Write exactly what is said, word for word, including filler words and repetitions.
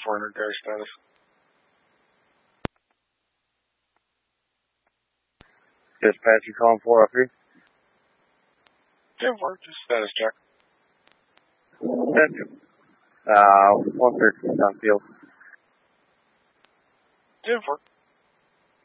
four hundred guy status. Dispatch, you calling four up here? ten four, just status check. Gotcha. Uh, one thirteen on field. ten four.